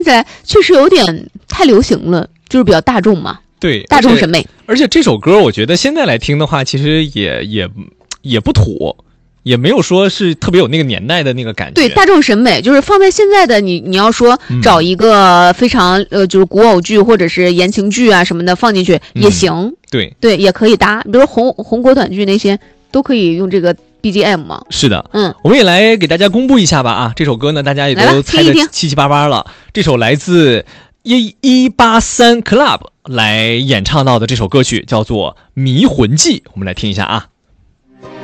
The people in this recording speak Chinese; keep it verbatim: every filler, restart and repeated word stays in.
起来确实有点太流行了，就是比较大众嘛。 对， 大众审美。 而且这首歌我觉得现在来听的话，其实也也也不土，也没有说是特别有那个年代的那个感觉。 对，大众审美就是放在现在的你，你要说找一个非常、嗯、呃，就是古偶剧或者是言情剧啊什么的放进去也行。嗯、 对对，也可以搭，比如红红国短剧那些都可以用这个 B G M 嘛。 是的， 嗯， 我们也来给大家公布一下吧啊，这首歌呢大家也都猜得七七八八了。这首来自一一八三 Club 来演唱到的这首歌曲叫做《迷魂记》，我们来听一下啊。